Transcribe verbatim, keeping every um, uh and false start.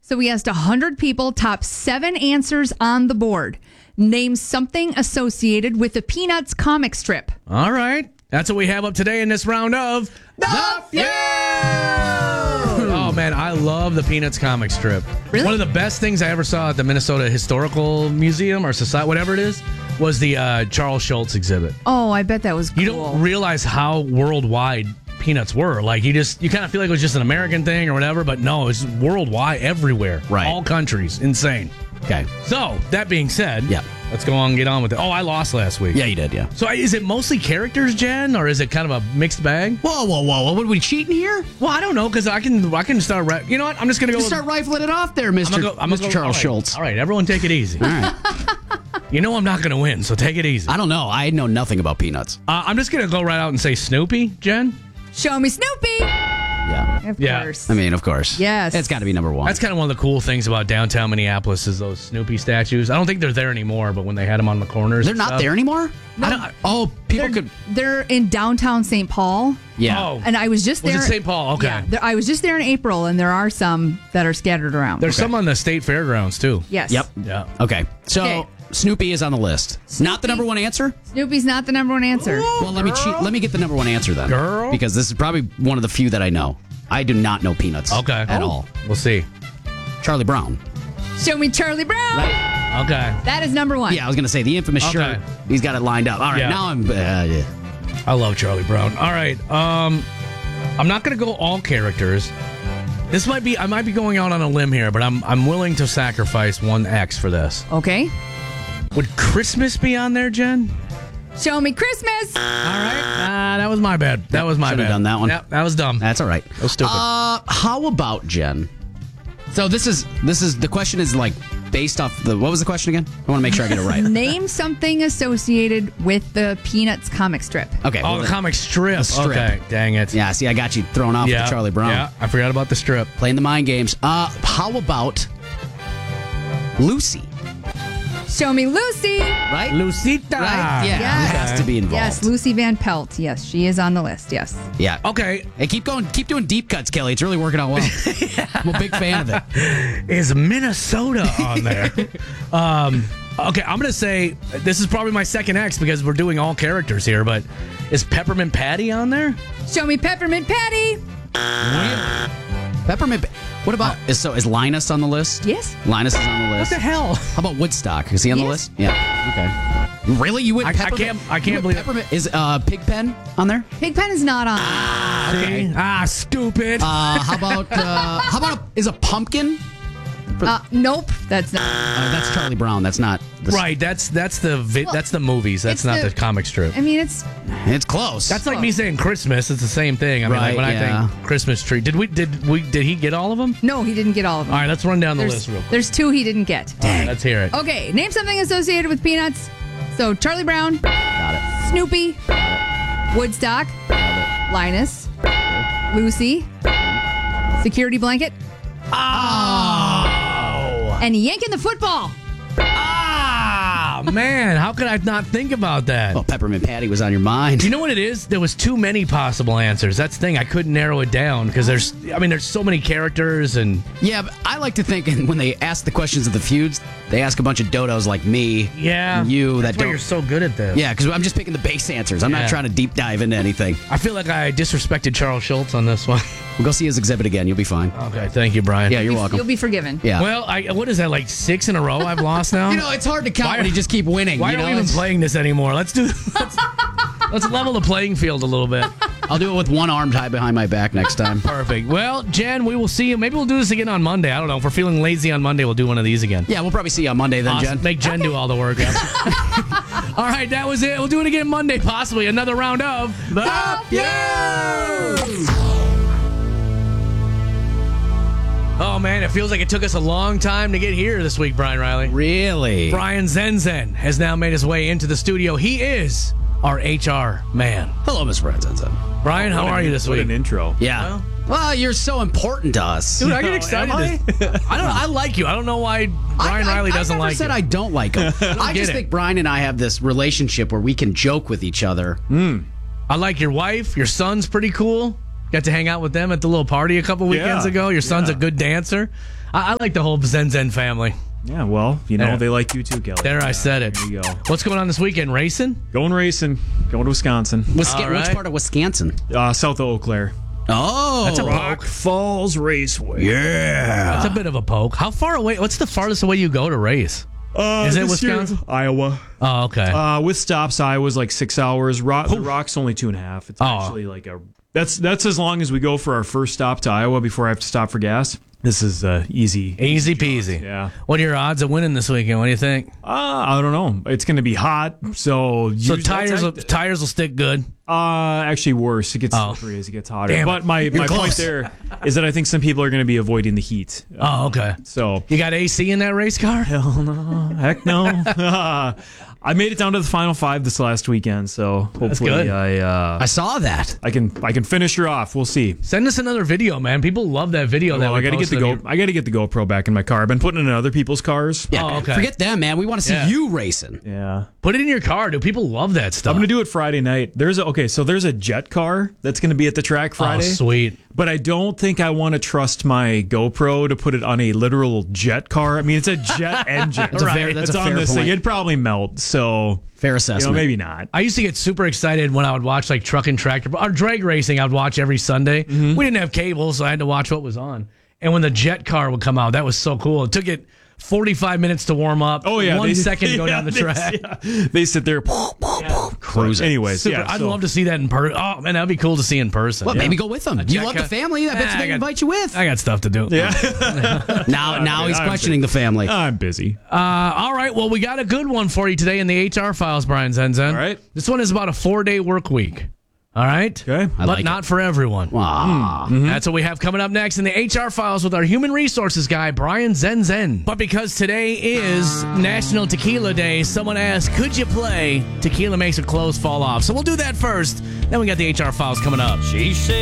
So we asked one hundred people, top seven answers on the board. Name something associated with the Peanuts comic strip. All right. That's what we have up today in this round of The Feud! Oh, man, I love the Peanuts comic strip. Really? One of the best things I ever saw at the Minnesota Historical Museum or Society, whatever it is, was the uh, Charles Schultz exhibit. Oh, I bet that was cool. You don't realize how worldwide Peanuts were. Like, you just, you kind of feel like it was just an American thing or whatever, but no, it's worldwide, everywhere. Right. All countries. Insane. Okay. So, that being said, Yeah. let's go on and get on with it. Oh, I lost last week. Yeah, you did, yeah. So, is it mostly characters, Jen, or is it kind of a mixed bag? Whoa, whoa, whoa. What, are we cheating here? Well, I don't know, because I can I can start. Ra- you know what? I'm just going to go. Just start rifling it off there, Mister I'm gonna go, I'm Mister gonna go- Charles all right. Schultz. All right, everyone take it easy. All right. You know I'm not going to win, so take it easy. I don't know. I know nothing about Peanuts. Uh, I'm just going to go right out and say Snoopy, Jen. Show me Snoopy. Yeah. Of Yeah. course. I mean, of course. Yes. It's got to be number one. That's kind of one of the cool things about downtown Minneapolis is those Snoopy statues. I don't think they're there anymore, but when they had them on the corners, They're and not stuff- there anymore? I don't- Oh, people they're, could. they're in downtown Saint Paul. Yeah. Oh. And I was just Was there. it Saint Paul? Okay. Yeah, there, I was just there in April, and there are some that are scattered around. There's some on the state fairgrounds too. Yes. Yep. Yeah. Okay. So Okay. Snoopy is on the list. Not the number one answer? Snoopy's not the number one answer. Well, let me cheat. Let me get the number one answer then. Girl. Because this is probably one of the few that I know. I do not know Peanuts. Okay. At Oh. all. We'll see. Charlie Brown. Show me Charlie Brown. Okay. That is number one. Yeah, I was going to say the infamous Okay. shirt. He's got it lined up. All right, Yeah. now I'm. Uh, yeah. I love Charlie Brown. All right. Um, I'm not going to go all characters. This might be. I might be going out on a limb here, but I'm I'm willing to sacrifice one X for this. Okay. Would Christmas be on there, Jen? Show me Christmas. All right. Uh, that was my bad. That was my Should've bad. done that one. Yep, that was dumb. That's all right. That was stupid. Uh, how about Jen? So this is this is the question is like based off the what was the question again? I want to make sure I get it right. Name something associated with the Peanuts comic strip. Okay. oh, well, the comic strip. the strip. Okay. Dang it. yeah. See, I got you thrown off Yeah. with Charlie Brown. Yeah. I forgot about the strip. Playing the mind games. Uh, how about Lucy? Show me Lucy. Right. Lucita. Right? Yeah. Yes. It has to be involved. Yes, Lucy Van Pelt. Yes, she is on the list. Yes. Yeah. Okay. Hey, keep going. Keep doing deep cuts, Kelly. It's really working out well. I'm a big fan of it. Is Minnesota on there? um, okay, I'm going to say this is probably my second X because we're doing all characters here, but is Peppermint Patty on there? Show me Peppermint Patty. Peppermint. What about is so is Linus on the list? Yes. Linus is on the What list. the hell? How about Woodstock? Is he on the Yes. list? Yeah. Okay. Really? You went I- I Peppermint? can't- I can't you went believe- Peppermint. Is uh, Pigpen on there? Pigpen is not on. Okay. Ah, stupid. Uh, how about uh, how about a, is a pumpkin? Uh, nope, that's not. Uh, that's Charlie Brown. That's not the, right, that's that's the vi- Well, that's the movies. That's it's not the, the- comic strip. I mean, it's It's close. That's like me saying Christmas. It's the same thing. I mean, Right, like when yeah. I think Christmas tree. Did we? Did we? Did he get all of them? no. He didn't get all of them. All right, let's run down the there's, list real quick. there's two he didn't get. All right, let's hear it. Okay, name something associated with Peanuts. So Charlie Brown, got it. Snoopy, Woodstock, Linus, Lucy, Security Blanket, Oh, and yanking the football. ah, man! How could I not think about that? Well, Peppermint Patty was on your mind. Do you know what it is? There was too many possible answers. That's the thing. I couldn't narrow it down because there's. I mean, there's so many characters and. Yeah, but I like to think, and when they ask the questions of the feuds, they ask a bunch of dodos like me, Yeah, and you That's that why don't. you're so good at this. Yeah, because I'm just picking the base answers. I'm Yeah. not trying to deep dive into anything. I feel like I disrespected Charles Schultz on this one. We'll go see his exhibit again. You'll be fine. Okay, thank you, Brian. Yeah, you're You'll welcome. be forgiven. Yeah. Well, I what is that like six in a row I've lost now? you know, it's hard to count Why- when you just keep winning. Why you are know? we even It's- playing this anymore? Let's do. Let's, let's level the playing field a little bit. I'll do it with one arm tied behind my back next time. Perfect. Well, Jen, we will see you. Maybe we'll do this again on Monday. I don't know. If we're feeling lazy on Monday, we'll do one of these again. Yeah, we'll probably see you on Monday then, Awesome. Jen. Make Jen do all the work. Yeah. All right, that was it. We'll do it again Monday, possibly another round of The Feud. Oh man, it feels like it took us a long time to get here this week, Brian Riley. Really? Brian Zenzen has now made his way into the studio. He is our H R man. Hello, Mister Brian Zenzen. Brian, how What are an- you this What week? an intro. Yeah. Well- Well, you're so important to us. Dude, I get No, excited. am to- I don't. I like you. I don't know why Brian I, Riley I, doesn't I never like said you. I don't like him. I get just it. think Brian and I have this relationship where we can joke with each other. I like your wife. Your son's pretty cool. Got to hang out with them at the little party a couple weekends Yeah, ago. Your son's yeah. a good dancer. I, I like the whole Zen Zen family. Yeah, well, you know, There. they like you too, Kelly. There, I said it. There you go. What's going on this weekend? Racing? Going racing. Going to Wisconsin. Wisca- All right. Which part of Wisconsin? Uh, south of Eau Claire. Oh, That's a Rock Falls Raceway. yeah. That's a bit of a poke. How far away? What's the farthest away you go to race? Uh, Is it this year, Wisconsin? Iowa. Oh, okay. Uh, with stops, Iowa's like six hours. Rock, the Rock's only two and a half. It's Oh. actually like a. That's that's as long as we go for our first stop to Iowa before I have to stop for gas. This is uh, easy. Easy peasy. Yeah. What are your odds of winning this weekend? What do you think? Uh, I don't know. It's going to be hot, so So usually- tires will, that's- tires will stick good. Uh, actually worse. It gets Oh. slippery as it gets hotter. Damn it. But my, my point close. there is that I think some people are going to be avoiding the heat. Oh, okay. So You got A C in that race car? hell no, heck no. I made it down to the final five this last weekend, so hopefully good. I uh, I saw that. I can I can finish her off. We'll see. Send us another video, man. People love that video. that Well, we I got to get the posted go. of you. I got to get the GoPro back in my car. I've been putting it in other people's cars. Yeah, Oh, okay. forget them, man. We want to see Yeah. you racing. Yeah. Put it in your car, dude. People love that stuff. I'm gonna do it Friday night. There's a okay, so there's a jet car that's gonna be at the track Friday. Oh, sweet. But I don't think I want to trust my GoPro to put it on a literal jet car. I mean, it's a jet engine. That's a fair- that's a on fair this point. thing. It'd probably melt. So Fair you assessment. know, maybe not. I used to get super excited when I would watch like truck and tractor or drag racing. I'd watch every Sunday. Mm-hmm. We didn't have cable, so I had to watch what was on. And when the jet car would come out, that was so cool. It took it forty-five minutes to warm up. Oh yeah, one they- second to go yeah, down the they- track. yeah. They sit there cruising. Anyways, Super. yeah, I'd so- love to see that in person. Oh man, that'd be cool to see in person. Well, maybe go with them. You jet love car- the family. I bet Nah, you they got- invite you with. I got stuff to do. Yeah, now, now he's I'm questioning the family. I'm busy. Uh, all right. Well, we got a good one for you today in the H R files, Brian Zenzen. All right. This one is about a four-day work week. All right. Okay. I But like not for everyone. Aw. That's what we have coming up next in the H R files with our human resources guy, Brian Zenzen. But because today is National Tequila Day, someone asked, could you play Tequila Makes Her Clothes Fall Off? So we'll do that first. Then we got the H R files coming up. She said.